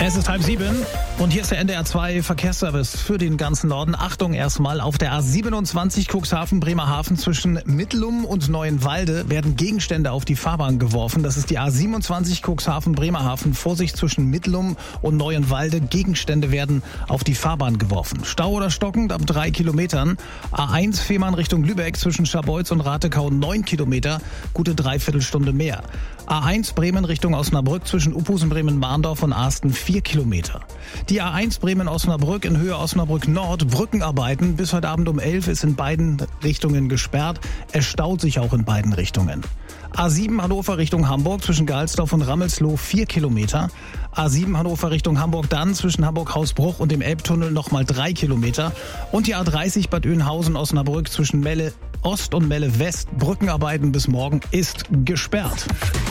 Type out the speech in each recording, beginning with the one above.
Es ist 6:30 und hier ist der NDR 2 Verkehrsservice für den ganzen Norden. Achtung erstmal, auf der A27 Cuxhaven-Bremerhaven zwischen Mittlum und Neuenwalde werden Gegenstände auf die Fahrbahn geworfen. Das ist die A27 Cuxhaven-Bremerhaven. Vorsicht zwischen Mittlum und Neuenwalde. Gegenstände werden auf die Fahrbahn geworfen. Stau oder stockend ab 3 Kilometern. A1 Fehmarn Richtung Lübeck zwischen Scharbeutz und Ratekau 9 Kilometer. Gute Dreiviertelstunde mehr. A1 Bremen Richtung Osnabrück zwischen Uphusen, Bremen-Mahndorf und Asten 4 Kilometer. Die A1 Bremen-Osnabrück in Höhe Osnabrück Nord, Brückenarbeiten. Bis heute Abend um 11 ist in beiden Richtungen gesperrt. Es staut sich auch in beiden Richtungen. A7 Hannover Richtung Hamburg zwischen Galsdorf und Rammelsloh 4 Kilometer. A7 Hannover Richtung Hamburg dann zwischen Hamburg-Hausbruch und dem Elbtunnel nochmal 3 Kilometer. Und die A30 Bad Oeynhausen-Osnabrück zwischen Melle Ost und Melle West. Brückenarbeiten bis morgen ist gesperrt.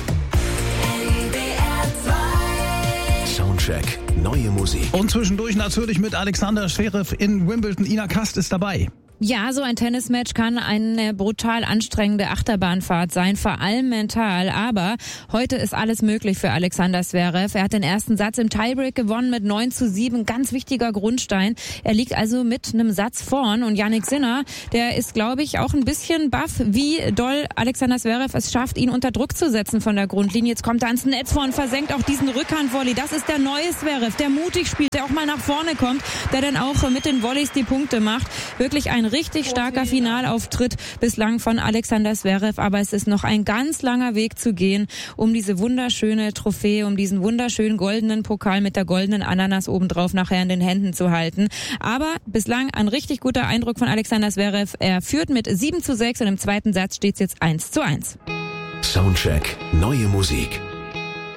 Soundcheck, neue Musik. Und zwischendurch natürlich mit Alexander Zverev in Wimbledon. Ina Kast ist dabei. Ja, so ein Tennismatch kann eine brutal anstrengende Achterbahnfahrt sein, vor allem mental. Aber heute ist alles möglich für Alexander Zverev. Er hat den ersten Satz im Tiebreak gewonnen mit 9:7. Ganz wichtiger Grundstein. Er liegt also mit einem Satz vorn. Und Jannik Sinner, der ist, glaube ich, auch ein bisschen baff, wie doll Alexander Zverev es schafft, ihn unter Druck zu setzen von der Grundlinie. Jetzt kommt er ans Netz vor und versenkt auch diesen Rückhandvolley. Das ist der neue Zverev, der mutig spielt, der auch mal nach vorne kommt, der dann auch mit den Volleys die Punkte macht. Wirklich ein richtig starker Finalauftritt bislang von Alexander Zverev, aber es ist noch ein ganz langer Weg zu gehen, um diese wunderschöne Trophäe, um diesen wunderschönen goldenen Pokal mit der goldenen Ananas obendrauf nachher in den Händen zu halten. Aber bislang ein richtig guter Eindruck von Alexander Zverev. Er führt mit 7:6 und im zweiten Satz steht es jetzt 1:1. Soundcheck, neue Musik.